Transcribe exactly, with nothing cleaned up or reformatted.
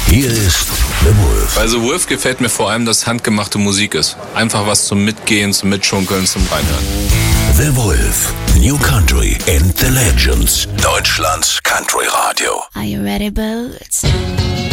Hier ist The Wolf. Bei The Wolf gefällt mir vor allem, dass handgemachte Musik ist. Einfach was zum Mitgehen, zum Mitschunkeln, zum Reinhören. The Wolf. New Country and the Legends. Deutschlands Country Radio. Are you ready, Boots?